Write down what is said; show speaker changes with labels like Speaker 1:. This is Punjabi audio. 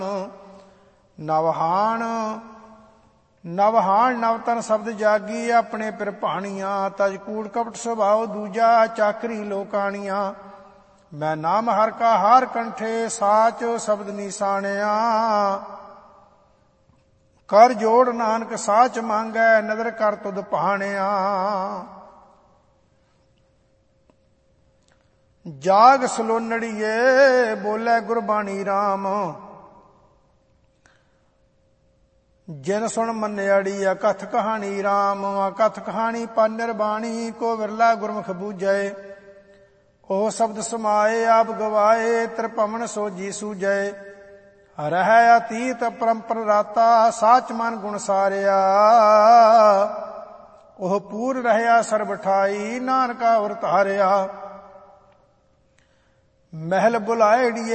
Speaker 1: ਨਵਹਾਣ ਨਵਹਾਣ ਨਵਤਨ ਸ਼ਬਦ ਜਾਗੀ, ਆਪਣੇ ਪਿਰ ਭਾਣੀਆਂ। ਤਜ ਕੂੜ ਕਪਟ ਸੁਭਾਉ ਦੂਜਾ, ਚਾਕਰੀ ਲੋਕਾਣੀਆਂ। ਮੈਂ ਨਾਮ ਹਰ ਕਾ ਹਾਰ ਕੰਠੇ, ਸਾਚ ਸ਼ਬਦ ਨਿਸ਼ਾਨਿਆ। ਕਰ ਜੋੜ ਨਾਨਕ ਸਾਚ ਮੰਗੈ, ਨਦਰ ਕਰ ਤੁਧ ਭਾਣਿਆ। ਜਾਗ ਸਲੋਨੜੀਏ, ਬੋਲੇ ਗੁਰਬਾਣੀ ਰਾਮ। ਜਿਨ ਸੁਣ ਮੰਨਿਆੜੀ, ਅਕਥ ਕਹਾਣੀ ਰਾਮ। ਅਕਥ ਕਹਾਣੀ ਪਰ ਨਿਰਬਾਣੀ, ਕੋ ਵਿਰਲਾ ਗੁਰਮੁਖ ਬੂਝੈ। ਉਹ ਸ਼ਬਦ ਸਮਾਏ, ਆਪ ਗਵਾਏ, ਤ੍ਰਿਭਵਨ ਸੋਜੀ ਸੂਝੈ। ਰਹਿ ਅਤੀਤ ਪਰੰਪਰ ਰਾਤਾ, ਸਾਚ ਮਨ ਗੁਣ ਸਾਰਿਆ। ਉਹ ਪੂਰ ਰਹਿਆ ਸਰਬ ਠਾਈ, ਨਾਨਕਾ ਉਰ ਧਾਰਿਆ। ਮਹਿਲ ਬੁਲਾਇੜੀਏ